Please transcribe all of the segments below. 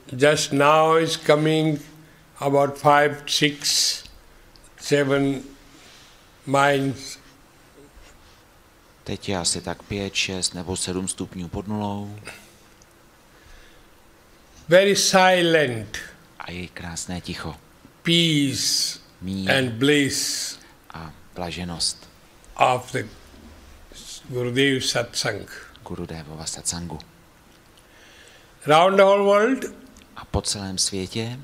just now is coming about 5, 6, 7 minds. Teď je asi tak 5, 6 nebo 7 stupňů pod nulou. Very silent. A je krásné ticho. Peace Mír and bliss a blaženost of the Gurudev Satsang. Gurudevova satsangu. Round the whole world A po celém světě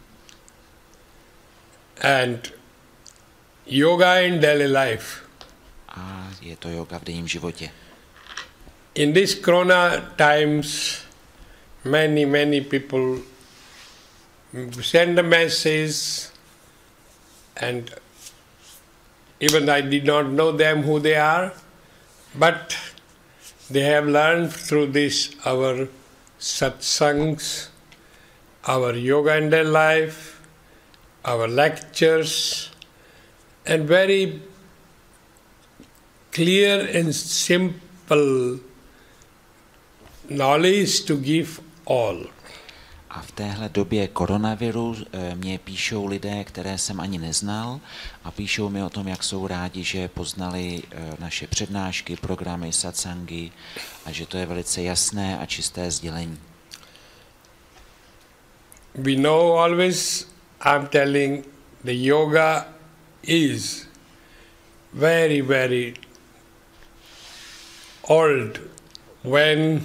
and yoga in daily life. a je to yoga v denním životě. In this corona times, many people send a message, and even I did not know them who they are, but they have learned through this our satsangs, our yoga in their life, our lectures, and very clear and simple knowledge to give all. A v téhle době koronaviru mě píšou lidé, které jsem ani neznal, a píšou mi o tom, jak jsou rádi, že poznali naše přednášky, programy, satsangy a že to je velice jasné a čisté sdělení. We know always, I'm telling, the yoga is very old when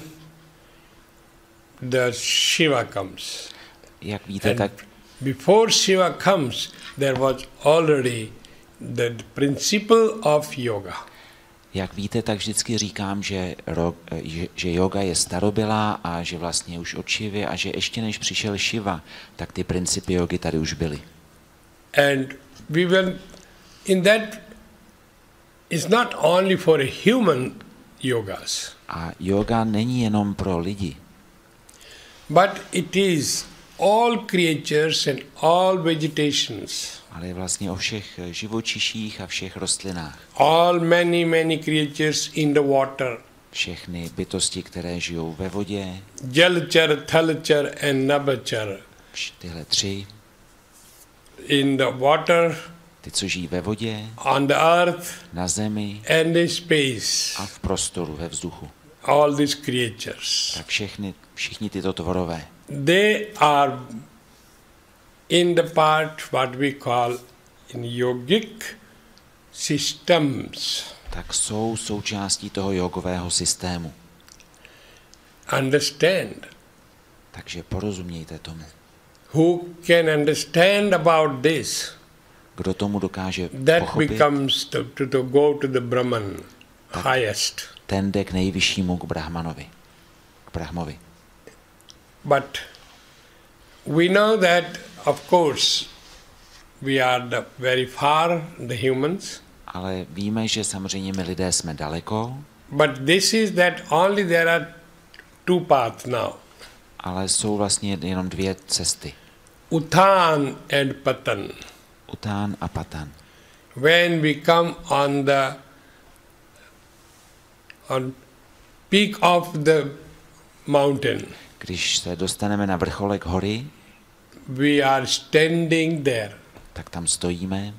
the Shiva comes. Jak víte, And tak before Shiva comes, there was already the principle of yoga. Jak víte, tak vždycky říkám, že yoga je starobylá a že vlastně už od Šivy a že ještě než přišel Shiva, tak ty principy jogy tady už byly. And we will, in that, it's not only for human yogas, A yoga není jenom pro lidi, but it is all creatures and all vegetations. ale je vlastně o všech živočiších a všech rostlinách. All many creatures in the water. Všechny bytosti, které žijou ve vodě, Jalchar, Thalchar and Nabhachar. tyhle tři, In the water, ty, co žijí ve vodě, on the earth na zemi and in space. a v prostoru, ve vzduchu. All these creatures. Tak všichni tyto tvorové, They are in the part what we call in yogic systems. tak jsou součástí toho jogového systému. Understand. Takže porozumějte tomu. Who can understand about this? Kdo tomu dokáže That pochopit, becomes to go to the Brahman, highest. ten jde k nejvyššímu, k Brahmanovi, k Brahmovi. But we know that, of course, we are very far, the humans. Ale víme, že samozřejmě my lidé jsme daleko, But this is that only there are two paths now. ale jsou vlastně jenom dvě cesty. Uthan and Patan. Után a Patan. When we come on peak of the mountain, Když se dostaneme na vrcholek hory, we are standing there. tak tam stojíme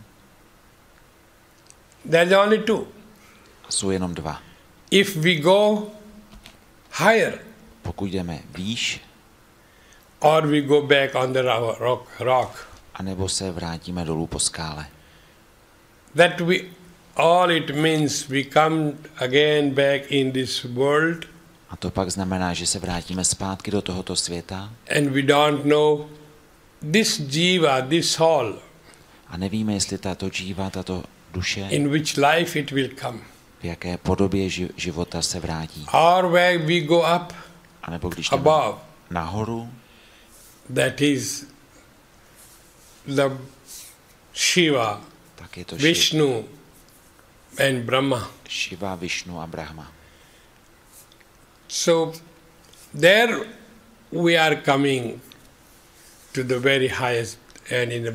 There's only two. a jsou jenom dva. If we go higher, Pokud jdeme výš, or we go back on the rock, anebo se vrátíme dolů po skále. that we all it means we come again back in this world, A to pak znamená, že se vrátíme zpátky do tohoto světa and we don't know this jiva, this soul, a nevíme, jestli tato džíva, tato duše, in which life it will come, v jaké podobě života se vrátí. or where we go up A nebo když jdeme above, nahoru, that is the Shiva, tak je to Vishnu and Brahma. Shiva, Vishnu a Brahma. So there we are coming to the very highest and in the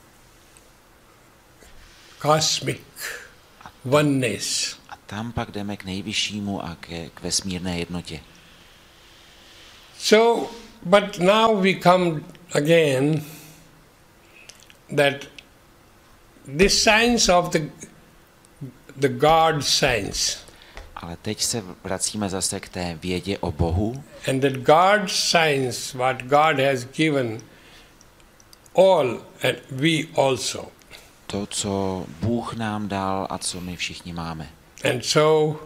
cosmic oneness. A tam pak jdeme k nejvyššímu a k vesmírné jednotě. So But now we come again that this science of the God science. Ale teď se vracíme zase k té vědě o Bohu. And that God science, what God has given all and we also. To, co Bůh nám dal a co my všichni máme. And so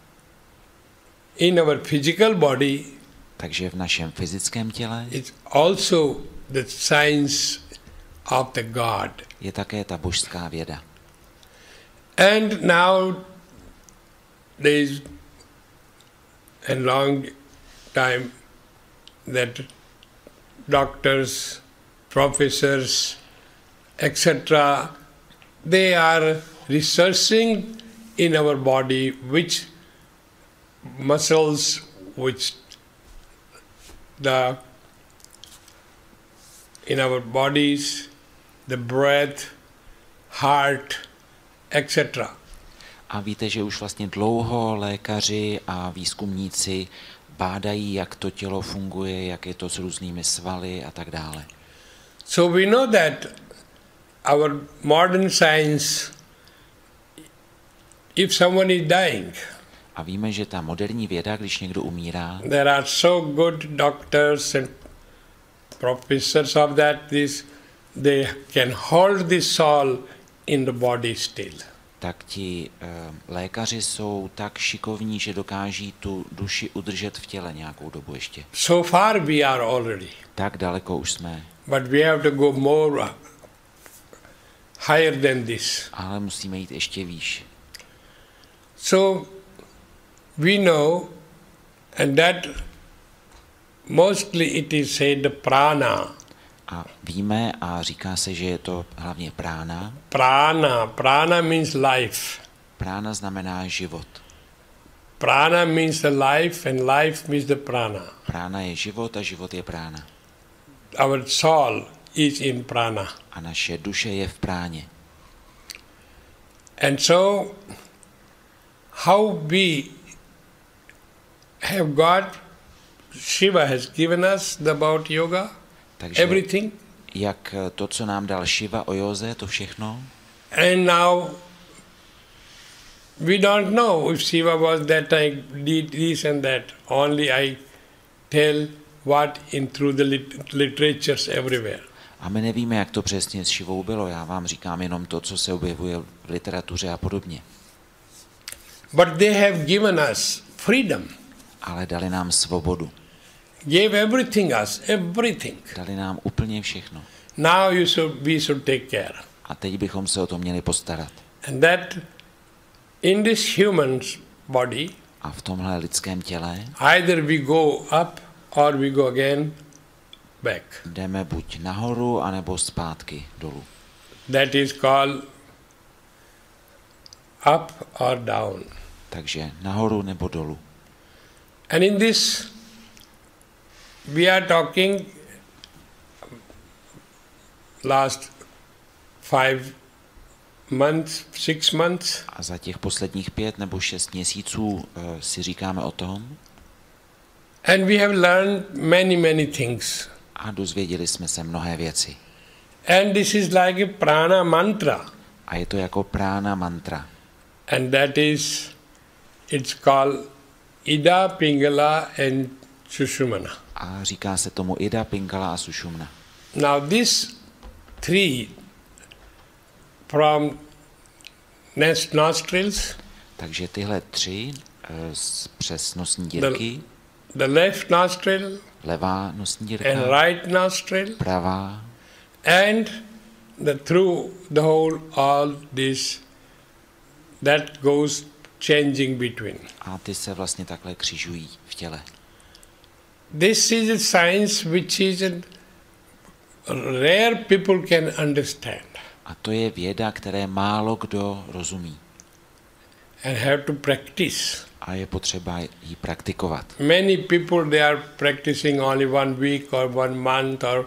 in our physical body, takže v našem fyzickém těle it's also the science of the God. Je také ta božská věda. And now there is a long time that doctors, professors, etc., they are researching in our body which muscles, which in our bodies, the breath, heart, etc. A víte, že už vlastně dlouho lékaři a výzkumníci bádají, jak to tělo funguje, jak je to s různými svaly a tak dále. So we know that our modern science, if someone is dying, a víme, že ta moderní věda, když někdo umírá, there are so good doctors and professors of that, they can hold the soul in the body still. Tak ti lékaři jsou tak šikovní, že dokáží tu duši udržet v těle nějakou dobu ještě. So far we are already. Tak daleko už jsme. But we have to go more higher than this. Ale musíme jít ještě výš. So we know, and that mostly it is said the prana. A víme a říká se, že je to hlavně prána. Prana means life. Prána znamená život. Prana means the life and life means the prana. Prána je život a život je prána. Our soul is in prana. A naše duše je v práně. And so how we have got, Shiva has given us about yoga, takže everything. Jak to, co nám dal Shiva o józe, to všechno. And now we don't know if Shiva was that I did this and that. Only I tell what in through the literatures everywhere. A my nevíme, jak to přesně s Šivou bylo. Já vám říkám jenom to, co se objevuje v literatuře a podobně. But they have given us freedom. Ale dali nám svobodu. Gave everything us, everything. Dali nám úplně všechno. Now we should take care. A teď bychom se o to měli postarat. And that in this human body, a v tomhle lidském těle either we go up or we go again back. Jdeme buď nahoru, anebo zpátky dolů. That is called up or down. Takže nahoru nebo dolů. And in this we are talking last 5 months, 6 months. A za těch posledních 5 nebo 6 měsíců si říkáme o tom. And we have learned many things. A dozvěděli jsme se mnohé věci. And this is like a prana mantra. A je to jako prána mantra. And that is, it's called Ida, Pingala and Sushumna. A říká se tomu Ida, Pingala a Sushumna. Now these 3 from nostrils. Takže tyhle 3 přes nosní dírky. The left nostril. Levá nosní dírka. And right nostril. Pravá. And through the whole all this that goes changing between. A ty se vlastně takhle křižují v těle. This is a science which is rare people can understand. A to je věda, které málo kdo rozumí. And have to practice. A je potřeba ji praktikovat. Many people they are practicing only 1 week or 1 month or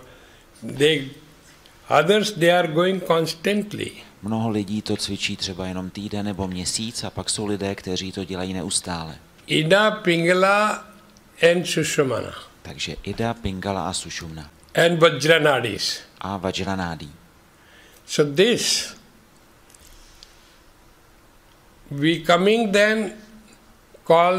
others they are going constantly. Mnoho lidí to cvičí třeba jenom týden nebo měsíc a pak jsou lidé, kteří to dělají neustále. Ida, Pingala and Sushumna. Takže Ida, Pingala a Sushumna. and Vajranadis. A Vajranádí. So this, we coming then call